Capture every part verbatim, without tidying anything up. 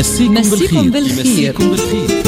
مسيكم بالخير. بالخير.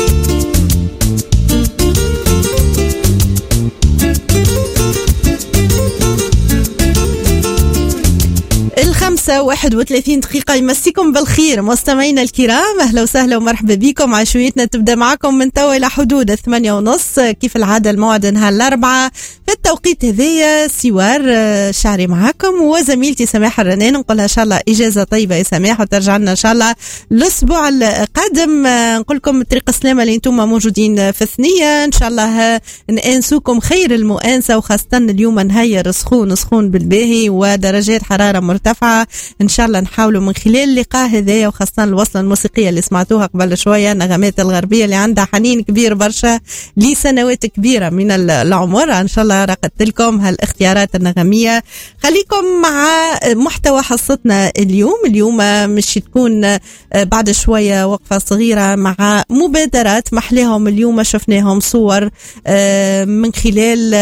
الخمسة واحد وثلاثين دقيقة، يمسيكم بالخير مستمعينا الكرام، أهلا وسهلا ومرحبا بكم. عشويتنا تبدأ معكم من توا إلى حدود الثمانية ونص كيف العادة، الموعد نهار الأربعة في التوقيت هذايا. سوار شعري معكم وزميلتي سماح الرنان، نقولها إن شاء الله إجازة طيبة يا سماح، وترجع لنا إن شاء الله الأسبوع القادم. نقول لكم طريق السلامة اللي أنتم موجودين في الثنية، إن شاء الله نأنسوكم خير المؤانسة، وخاصة اليوم نهاية سخون سخون بالباهي ودرجات حرارة مرتفعة. إن شاء الله نحاولوا من خلال اللقاء هذا، وخاصة الوصلة الموسيقية اللي سمعتوها قبل شوية، نغمات الغربية اللي عندها حنين كبير برشا لسنوات كبيرة من العمر، إن شاء الله رقدت لكم هالاختيارات النغمية. خليكم مع محتوى حصتنا اليوم. اليوم مش تكون بعد شوية وقفة صغيرة مع مبادرات محلهم. اليوم شفناهم صور من خلال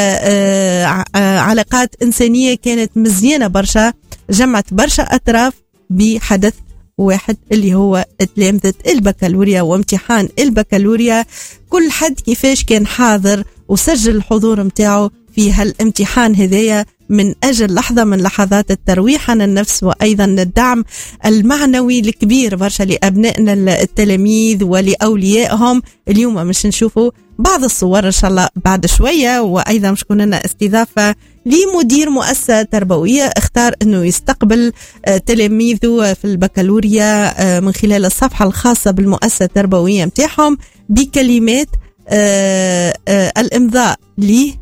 علاقات إنسانية كانت مزيانة برشا، جمعت برشا أطراف بحدث واحد اللي هو تلامذة البكالوريا وامتحان البكالوريا. كل حد كيفاش كان حاضر وسجل الحضور متاعه في هالامتحان هذايا من أجل لحظة من لحظات الترويح عن النفس، وأيضا الدعم المعنوي الكبير برشا لأبنائنا التلاميذ ولأوليائهم. اليوم مش نشوفوا بعض الصور إن شاء الله بعد شوية، وأيضا مش كنا لنا استضافة لمدير مؤسسة تربوية اختار أنه يستقبل تلاميذه في البكالوريا من خلال الصفحة الخاصة بالمؤسسة التربوية متاعهم بكلمات الإمضاء ليه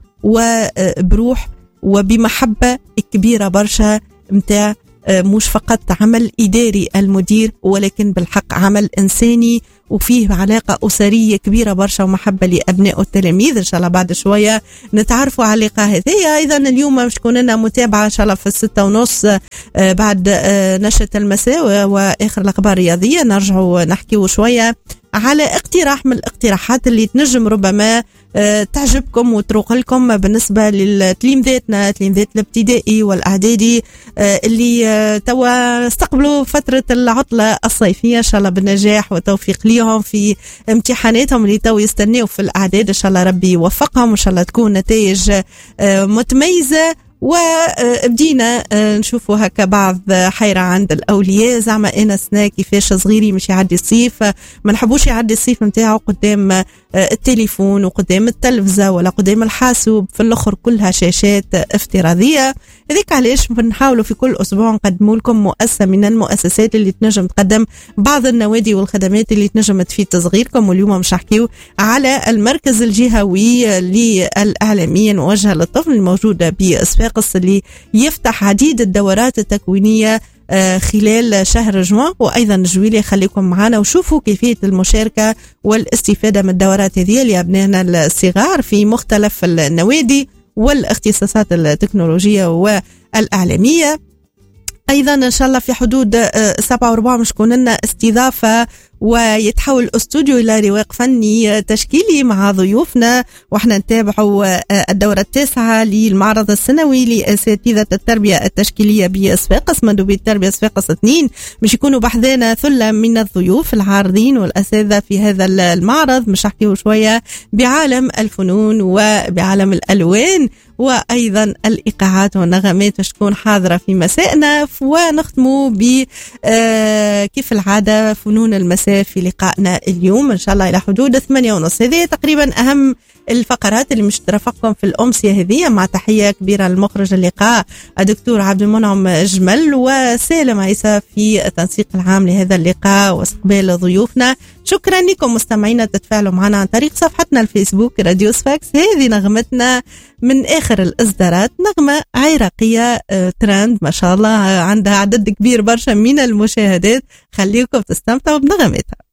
وبروح وبمحبة كبيرة برشا متاع مش فقط عمل إداري المدير، ولكن بالحق عمل إنساني وفيه علاقة أسرية كبيرة برشا ومحبة لأبناء التلاميذ. إن شاء الله بعد شوية نتعرفوا على اللقاء هذه. أيضا اليوم مش تكون لنا متابعة إن شاء الله في الستة ونص بعد نشرة المساء وآخر الأخبار الرياضية، نرجعوا نحكيوا شوية على اقتراح من الاقتراحات اللي تنجم ربما تعجبكم وتروق لكم بالنسبة للتلميذاتنا، تلميذات الابتدائي والإعدادي اللي توا استقبلوا فترة العطلة الصيفية. إن شاء الله بالنجاح والتوفيق ليهم في امتحاناتهم اللي توا يستنوا في الأعداد. إن شاء الله ربي يوفقهم، إن شاء الله تكون نتائج متميزة. وبدينا نشوفوا هكا بعض حيرة عند الأولياء، زعما أنا سنة كيفاش صغيري مش يعدي الصيف، ما نحبوش يعدي الصيف متاعه قدام التليفون وقدام التلفزة ولا قدام الحاسوب، في الآخر كلها شاشات افتراضية. هذيك علاش بنحاولوا في كل أسبوع نقدموا لكم مؤسسة من المؤسسات اللي تنجم تقدم بعض النوادي والخدمات اللي تنجم تفيد تصغيركم. واليوم مش نحكيو على المركز الجهوي للإعلامية الموجهة للطفل الموجودة بصفاقس، اللي يفتح عديد الدورات التكوينية خلال شهر جوان وأيضا جويلية. خليكم معنا وشوفوا كيفية المشاركة والاستفادة من الدورات هذه لأبنائنا الصغار في مختلف النوادي والاختصاصات التكنولوجية والإعلامية. أيضا إن شاء الله في حدود سبعة وربع مش كون لنا استضافة ويتحول الاستوديو إلى رواق فني تشكيلي مع ضيوفنا، وإحنا نتابعوا الدورة التاسعة للمعرض السنوي لأساتذة التربية التشكيلية بصفاقس، مندوبية التربية صفاقس اثنين، مش يكونوا بحذانا ثلة من الضيوف العارضين والأساتذة في هذا المعرض. مش نحكيوا شوية بعالم الفنون وبعالم الألوان وأيضا الإيقاعات والنغمات باش تكون حاضرة في مسائنا، ونختموا ب كيف العادة فنون المساء في لقائنا اليوم إن شاء الله إلى حدود ثمانية ونص. هذه تقريبا أهم الفقرات اللي مش ترافقكم في الأمسية هذه، مع تحية كبيرة للمخرج اللقاء الدكتور عبد المنعم جمل وسالم عيسى في التنسيق العام لهذا اللقاء واستقبال ضيوفنا. شكرا لكم مستمعينا تتفاعلوا معنا عن طريق صفحتنا الفيسبوك راديو صفاقس. هذه نغمتنا من آخر الإصدارات، نغمة عراقية ترند ما شاء الله، عندها عدد كبير برشا من المشاهدات. خليكم تستمتعوا بنغمتها.